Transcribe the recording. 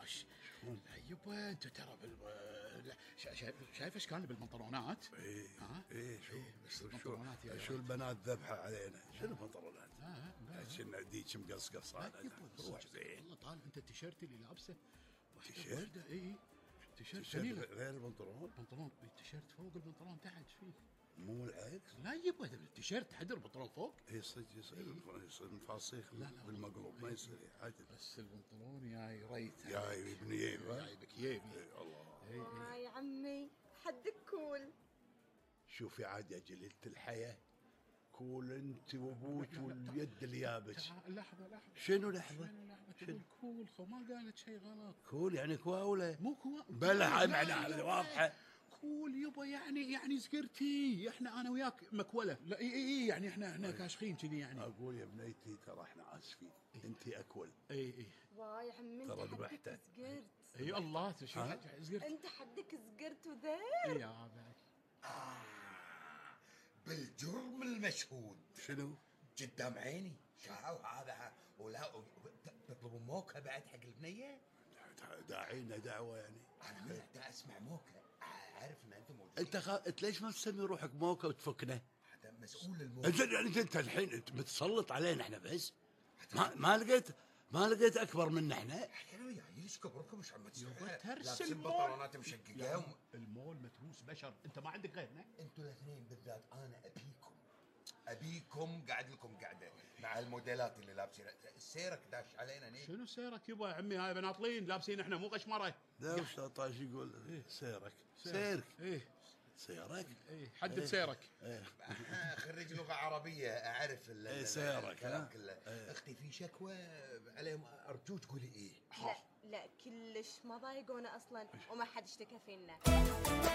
وش يبا انت ترى شايف اشكال بالبنطلونات؟ ها؟ ايه بس شو البنطلونات يا شو ولد. البنات ذبحة علينا، شنو بنطلونات؟ لا. كنا ديك مقصقص لا هذا. يبا روح زين. والله طالع انت التيشيرت اللي لابسه تيشيرت؟ واحده اي تيشيرت تيشيرت جميله. غير البنطلون؟ بنطلون التيشيرت فوق البنطلون تحت فيه. مو العكس؟ لا يبا التيشيرت تحت البنطلون فوق. اي صدق يصير مفاصيخ بالمقلوب ما يصير عدل. بس البنطلون جاي ريت جاي ابن ييبي. جاي بكييبي. الله. يا عمي حدك كول. شوفي عاد يا جليلة الحياة، كول انت وابوك واليد اليابس. لحظه شنو لحظة؟ تقول كول خو ما قالت شيء غلط. كول يعني كواولة؟ مو كول بلا هاي لا معناها واضحة. كول يبا يعني سكرتي احنا انا وياك مكوله. لا اي يعني احنا كاشخين كذي يعني. اقول يا بنيتي ترى احنا اسفين، انت اكول. اي واي عمي ترى انت ذبحته. حدك زقرت. اي الله شو سكرت. انت حدك زقرت وذير. يا بعد بالجرم المشهود شنو؟ قدام عيني شافوا هذا ولا تطلبوا موكا بعد حق البنيه. داعينا دعوة يعني. انا دا اسمع موكا، عارف ان انتم موجودين. انت ليش ما تسمي روحك موكا وتفكنا؟ هذا مسؤول الموكا. انت الحين انت متسلط علينا احنا بس. ما لقيت اكبر منا احنا. احنا وياي ايش كبركم مش عم تصير ترس لابسين المول. بنطلونات مشققه المول متروس بشر. انت ما عندك غيرنا. انتوا الاثنين بالذات انا ابيكم قاعد لكم قاعده مع الموديلات اللي لابسين سيرك داش علينا ني. شنو سيرك يبا يا عمي؟ هاي بناطلين لابسين احنا مو قشمره. لا وش طاش يقول سيرك سيرك ايه سيرك ايه حدد سيرك. خريج لغه عربيه اعرف سيرك الكلام كله. اختي في شكوى عليهم ارجوك قولي ايه. لا كلش ما ضايقونا اصلا وما حد اشتكى فينا.